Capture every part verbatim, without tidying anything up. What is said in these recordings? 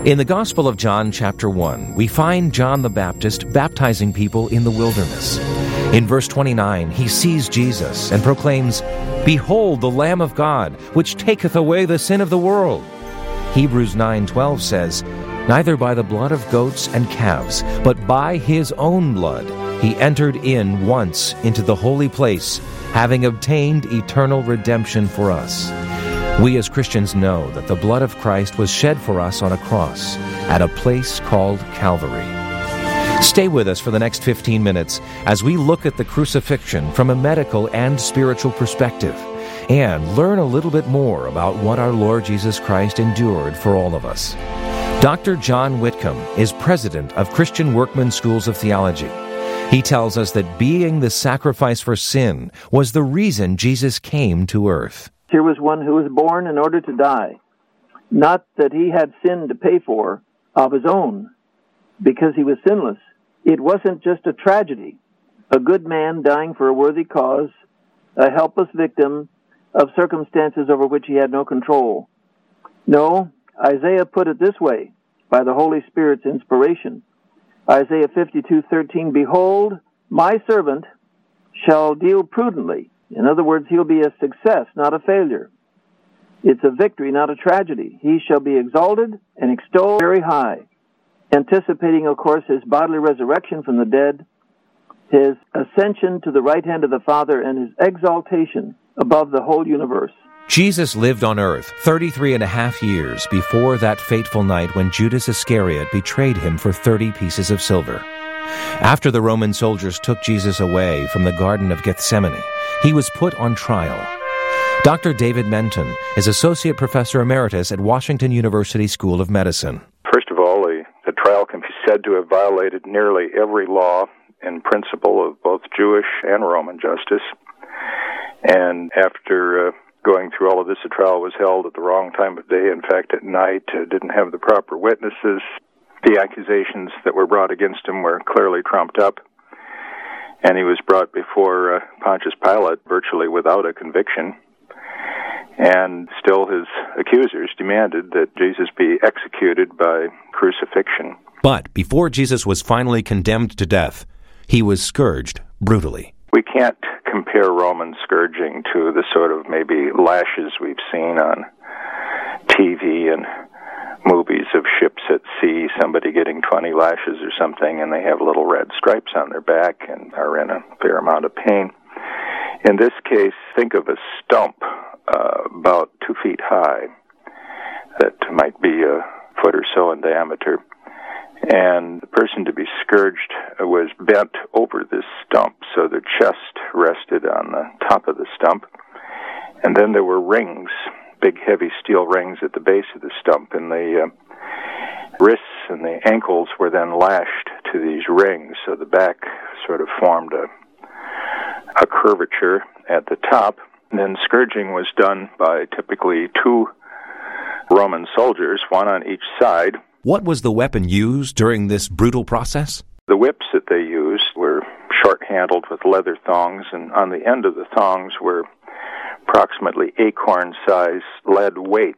In the Gospel of John, chapter one, we find John the Baptist baptizing people in the wilderness. In verse twenty-nine, he sees Jesus and proclaims, "Behold the Lamb of God, which taketh away the sin of the world." Hebrews nine twelve says, "Neither by the blood of goats and calves, but by his own blood he entered in once into the holy place, having obtained eternal redemption for us." We as Christians know that the blood of Christ was shed for us on a cross at a place called Calvary. Stay with us for the next fifteen minutes as we look at the crucifixion from a medical and spiritual perspective and learn a little bit more about what our Lord Jesus Christ endured for all of us. Doctor John Whitcomb is president of Christian Workman Schools of Theology. He tells us that being the sacrifice for sin was the reason Jesus came to earth. Here was one who was born in order to die, not that he had sin to pay for of his own, because he was sinless. It wasn't just a tragedy, a good man dying for a worthy cause, a helpless victim of circumstances over which he had no control. No, Isaiah put it this way, by the Holy Spirit's inspiration. Isaiah fifty-two thirteen, "Behold, my servant shall deal prudently." In other words, he'll be a success, not a failure. It's a victory, not a tragedy. He shall be exalted and extolled very high, anticipating, of course, his bodily resurrection from the dead, his ascension to the right hand of the Father, and his exaltation above the whole universe. Jesus lived on earth thirty-three and a half years before that fateful night when Judas Iscariot betrayed him for thirty pieces of silver. After the Roman soldiers took Jesus away from the Garden of Gethsemane, he was put on trial. Doctor David Menton is Associate Professor Emeritus at Washington University School of Medicine. First of all, the, the trial can be said to have violated nearly every law and principle of both Jewish and Roman justice. And after uh, going through all of this, the trial was held at the wrong time of day. In fact, at night, uh, didn't have the proper witnesses. The accusations that were brought against him were clearly trumped up, and he was brought before uh, Pontius Pilate virtually without a conviction, and still his accusers demanded that Jesus be executed by crucifixion. But before Jesus was finally condemned to death, he was scourged brutally. We can't compare Roman scourging to the sort of maybe lashes we've seen on T V and movies of ships at sea, somebody getting twenty lashes or something, and they have little red stripes on their back and are in a fair amount of pain. In this case, think of a stump uh, about two feet high that might be a foot or so in diameter, and the person to be scourged was bent over this stump, so their chest rested on the top of the stump, and then there were rings, big heavy steel rings at the base of the stump, and the uh, wrists and the ankles were then lashed to these rings, so the back sort of formed a, a curvature at the top. And then scourging was done by typically two Roman soldiers, one on each side. What was the weapon used during this brutal process? The whips that they used were short-handled with leather thongs, and on the end of the thongs were approximately acorn-sized lead weights.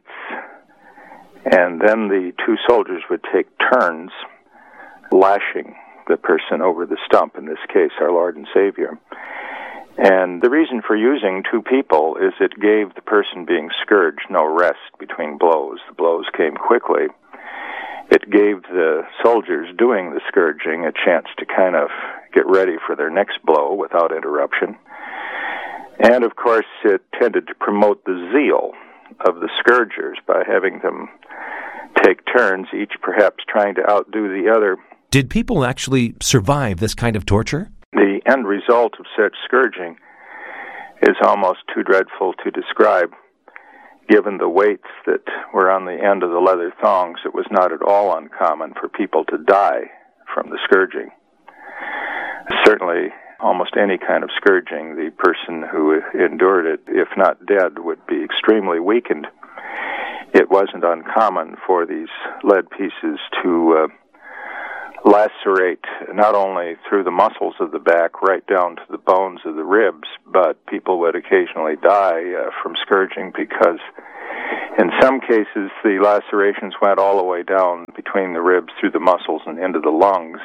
And then the two soldiers would take turns lashing the person over the stump, in this case, our Lord and Savior. And the reason for using two people is it gave the person being scourged no rest between blows. The blows came quickly. It gave the soldiers doing the scourging a chance to kind of get ready for their next blow without interruption. And, of course, it tended to promote the zeal of the scourgers by having them take turns, each perhaps trying to outdo the other. Did people actually survive this kind of torture? The end result of such scourging is almost too dreadful to describe. Given the weights that were on the end of the leather thongs, it was not at all uncommon for people to die from the scourging. Certainly, almost any kind of scourging, the person who endured it, if not dead, would be extremely weakened. It wasn't uncommon for these lead pieces to uh, lacerate not only through the muscles of the back right down to the bones of the ribs, but people would occasionally die uh, from scourging because In some cases, the lacerations went all the way down between the ribs through the muscles and into the lungs.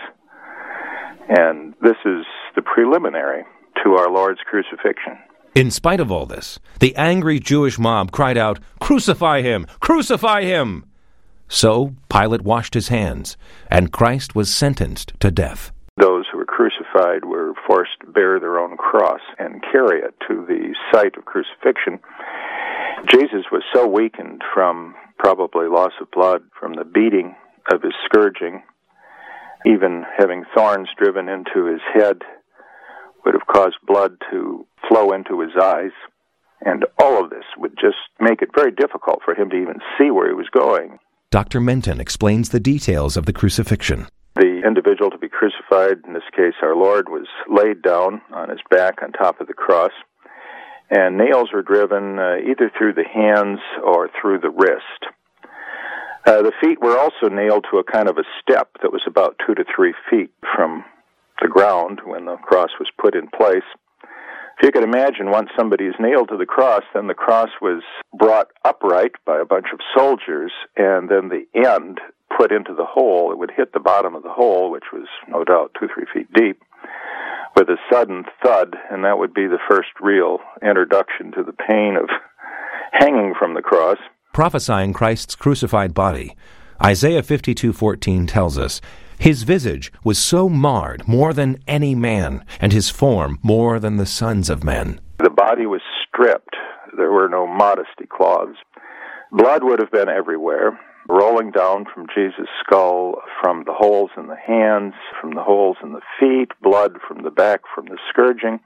And this is the preliminary to our Lord's crucifixion. In spite of all this, the angry Jewish mob cried out, "Crucify him! Crucify him!" So Pilate washed his hands, and Christ was sentenced to death. Those who were crucified were forced to bear their own cross and carry it to the site of crucifixion. Jesus was so weakened from probably loss of blood from the beating of his scourging, even having thorns driven into his head would have caused blood to flow into his eyes, and all of this would just make it very difficult for him to even see where he was going. Doctor Menton explains the details of the crucifixion. The individual to be crucified, in this case our Lord, was laid down on his back on top of the cross, and nails were driven uh, either through the hands or through the wrist. Uh, the feet were also nailed to a kind of a step that was about two to three feet from the ground when the cross was put in place. If you could imagine, once somebody is nailed to the cross, then the cross was brought upright by a bunch of soldiers, and then the end put into the hole. It would hit the bottom of the hole, which was no doubt two, three feet deep, with a sudden thud, and that would be the first real introduction to the pain of hanging from the cross. Prophesying Christ's crucified body, Isaiah fifty-two fourteen tells us, "His visage was so marred more than any man, and his form more than the sons of men." The body was stripped. There were no modesty cloths. Blood would have been everywhere, rolling down from Jesus' skull, from the holes in the hands, from the holes in the feet, blood from the back from the scourging,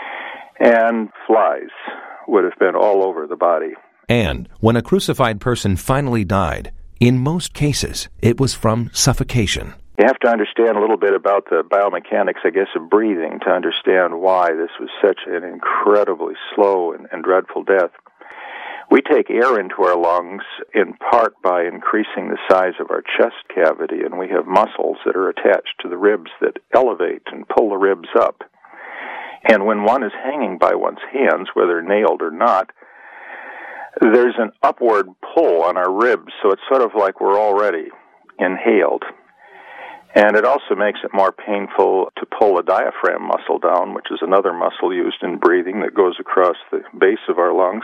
and flies would have been all over the body. And when a crucified person finally died, in most cases, it was from suffocation. You have to understand a little bit about the biomechanics, I guess, of breathing to understand why this was such an incredibly slow and, and dreadful death. We take air into our lungs in part by increasing the size of our chest cavity, and we have muscles that are attached to the ribs that elevate and pull the ribs up. And when one is hanging by one's hands, whether nailed or not, there's an upward pull on our ribs, so it's sort of like we're already inhaled. And it also makes it more painful to pull the diaphragm muscle down, which is another muscle used in breathing that goes across the base of our lungs,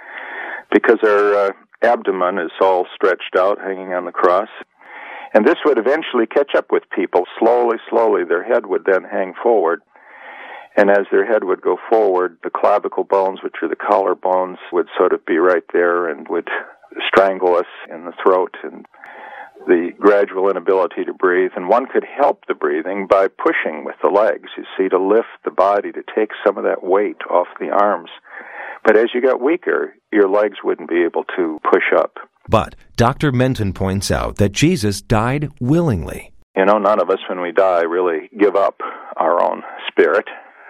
because our uh, abdomen is all stretched out, hanging on the cross. And this would eventually catch up with people. Slowly, slowly, their head would then hang forward. And as their head would go forward, the clavicle bones, which are the collar bones, would sort of be right there and would strangle us in the throat, and the gradual inability to breathe. And one could help the breathing by pushing with the legs, you see, to lift the body, to take some of that weight off the arms. But as you got weaker, your legs wouldn't be able to push up. But Doctor Menton points out that Jesus died willingly. You know, none of us, when we die, really give up our own spirit,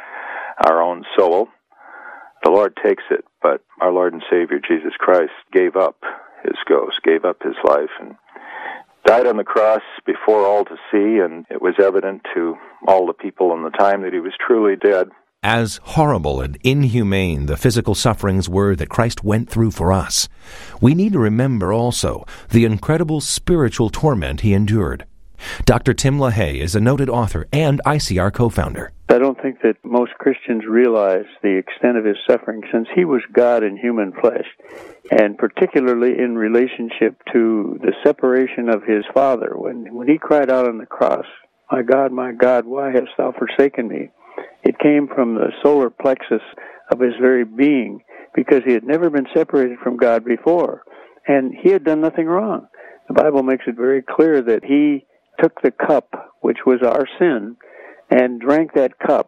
our own soul. The Lord takes it, but our Lord and Savior Jesus Christ gave up his ghost, gave up his life, and died on the cross before all to see, and it was evident to all the people in the time that he was truly dead. As horrible and inhumane the physical sufferings were that Christ went through for us, we need to remember also the incredible spiritual torment he endured. Doctor Tim LaHaye is a noted author and I C R co-founder. I don't think that most Christians realize the extent of his suffering, since he was God in human flesh, and particularly in relationship to the separation of his Father. When, when he cried out on the cross, "My God, my God, why hast thou forsaken me?" It came from the solar plexus of his very being, because he had never been separated from God before, and he had done nothing wrong. The Bible makes it very clear that he took the cup, which was our sin, and drank that cup.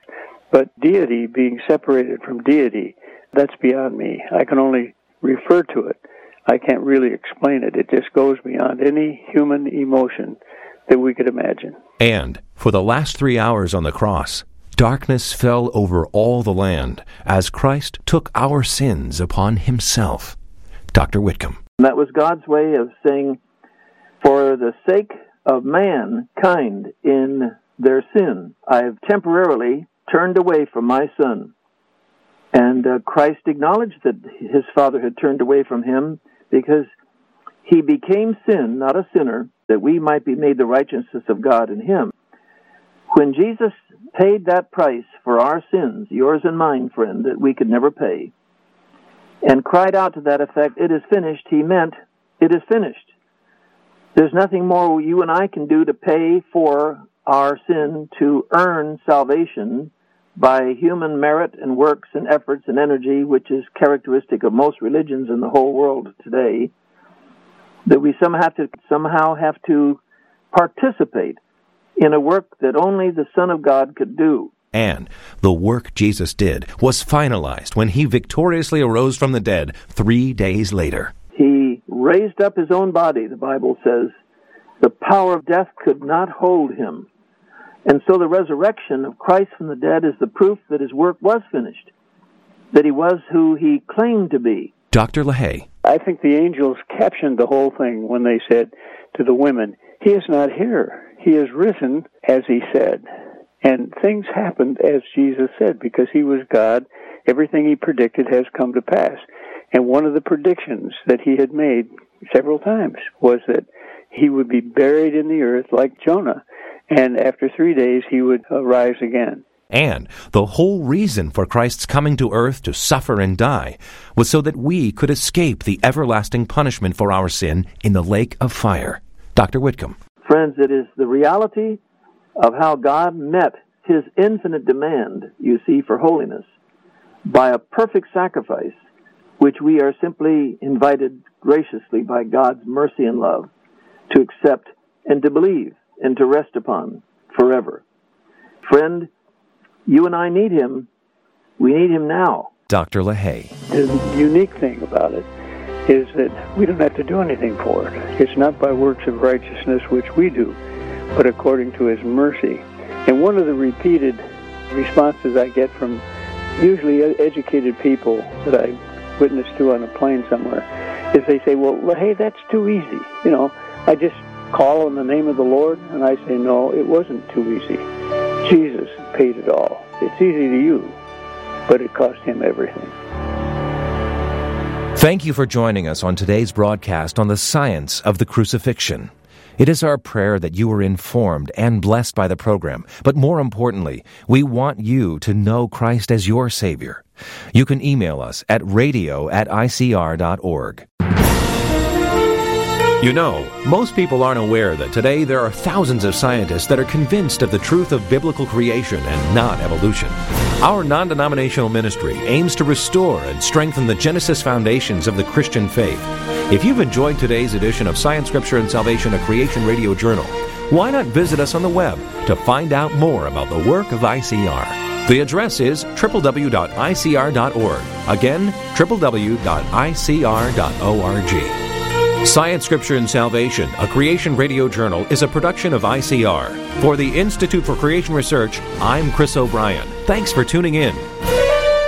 But deity, being separated from deity, that's beyond me. I can only refer to it. I can't really explain it. It just goes beyond any human emotion that we could imagine. And for the last three hours on the cross, darkness fell over all the land as Christ took our sins upon himself. Doctor Whitcomb. That was God's way of saying, for the sake of mankind in their sin, I have temporarily turned away from my Son. And uh, Christ acknowledged that his Father had turned away from him because he became sin, not a sinner, that we might be made the righteousness of God in him. When Jesus paid that price for our sins, yours and mine, friend, that we could never pay, and cried out to that effect, "It is finished," he meant, it is finished. There's nothing more you and I can do to pay for our sin, to earn salvation by human merit and works and efforts and energy, which is characteristic of most religions in the whole world today, that we somehow have to, somehow have to participate in a work that only the Son of God could do. And the work Jesus did was finalized when he victoriously arose from the dead three days later. He raised up his own body, the Bible says. The power of death could not hold him. And so the resurrection of Christ from the dead is the proof that his work was finished, that he was who he claimed to be. Doctor LaHaye. I think the angels captioned the whole thing when they said to the women, "He is not here. He is risen as he said." And things happened as Jesus said, because he was God. Everything he predicted has come to pass. And one of the predictions that he had made several times was that he would be buried in the earth like Jonah, and after three days he would arise again. And the whole reason for Christ's coming to earth to suffer and die was so that we could escape the everlasting punishment for our sin in the lake of fire. Doctor Whitcomb. Friends, it is the reality of how God met his infinite demand, you see, for holiness by a perfect sacrifice, which we are simply invited graciously by God's mercy and love to accept and to believe and to rest upon forever. Friend, you and I need him. We need him now. Doctor LaHaye. The unique thing about it is that we don't have to do anything for it. It's not by works of righteousness which we do, but according to his mercy. And one of the repeated responses I get from usually educated people that I witness to on a plane somewhere is they say, "Well, hey, that's too easy. You know, I just call on the name of the Lord." And I say, no, it wasn't too easy. Jesus paid it all. It's easy to you, but it cost him everything. Thank you for joining us on today's broadcast on the science of the crucifixion. It is our prayer that you are informed and blessed by the program, but more importantly, we want you to know Christ as your Savior. You can email us at radio at I C R dot org. You know, most people aren't aware that today there are thousands of scientists that are convinced of the truth of biblical creation and not evolution. Our non-denominational ministry aims to restore and strengthen the Genesis foundations of the Christian faith. If you've enjoyed today's edition of Science, Scripture, and Salvation, a Creation Radio Journal, why not visit us on the web to find out more about the work of I C R? The address is w w w dot I C R dot org. Again, w w w dot I C R dot org. Science, Scripture, and Salvation, a Creation Radio Journal, is a production of I C R. For the Institute for Creation Research, I'm Chris O'Brien. Thanks for tuning in.